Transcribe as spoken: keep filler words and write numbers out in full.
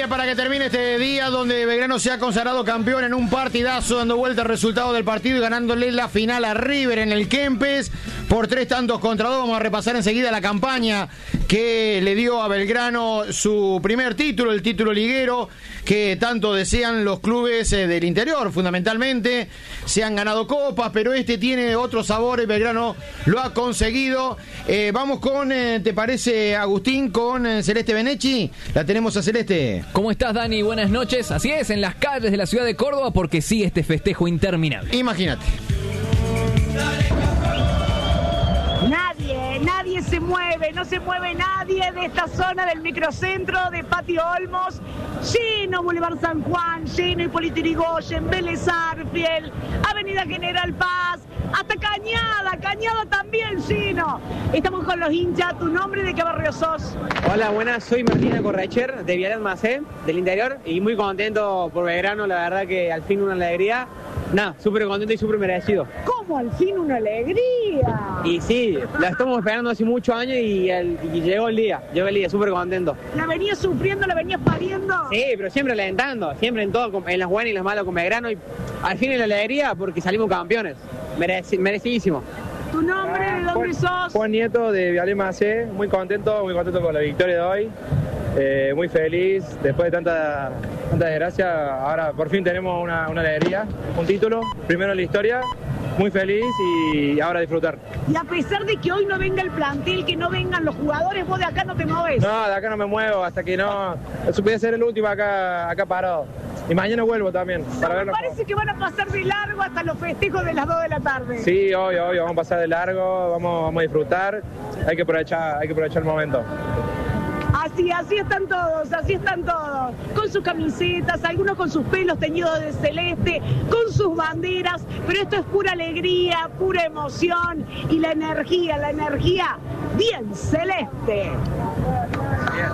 alegría para que termine este día donde Belgrano se ha consagrado campeón en un partidazo, dando vuelta al resultado del partido y ganándole la final a River en el Kempes por tres tantos contra dos. Vamos a repasar enseguida la campaña que le dio a Belgrano su primer título, el título liguero que tanto desean los clubes eh, del interior, fundamentalmente. Se han ganado copas, pero este tiene otro sabor y Belgrano lo ha conseguido. Eh, vamos con, eh, ¿te parece, Agustín, con eh, Celeste Benechi? La tenemos a Celeste. ¿Cómo estás, Dani? Buenas noches. Así es, en las calles de la ciudad de Córdoba, porque sigue este festejo interminable. Imagínate. Nadie, nadie se mueve, no se mueve nadie de esta zona del microcentro de Patio Olmos, lleno Boulevard San Juan, lleno Hipólito Yrigoyen, Vélez Arfiel, Avenida General Paz, hasta Cañada, Cañada también lleno. Estamos con los hinchas. ¿Tu nombre, de qué barrio sos? Hola, buenas, soy Martina Correcher, de Vialet Macé, del interior, y muy contento por Belgrano, la verdad que al fin una alegría. Nada, súper contento y súper merecido. ¿Cómo al fin una alegría? Y sí, la estamos esperando hace muchos años y, el, y llegó el día, llegó el día, súper contento. ¿La venías sufriendo, la venías pariendo? Sí, pero siempre alentando, siempre en todo, en las buenas y las malas con Belgrano, y al fin en la alegría porque salimos campeones, Mereci, merecidísimo. ¿Tu nombre, de dónde Juan, sos? Juan Nieto, de Vialet Macé, muy contento, muy contento con la victoria de hoy. Eh, muy feliz, después de tanta, tanta desgracia, ahora por fin tenemos una, una alegría, un título, primero en la historia, muy feliz y ahora disfrutar. Y a pesar de que hoy no venga el plantel, que no vengan los jugadores, vos de acá no te moves. No, de acá no me muevo hasta que no, eso puede ser el último acá, acá parado. Y mañana vuelvo también. Para Me verlo. parece que van a pasar de largo hasta los festejos de las dos de la tarde. Sí, obvio, obvio, vamos a pasar de largo, vamos, vamos a disfrutar, hay que aprovechar, hay que aprovechar el momento. Así, así están todos, así están todos, con sus camisetas, algunos con sus pelos teñidos de celeste, con sus banderas, pero esto es pura alegría, pura emoción y la energía, la energía bien celeste.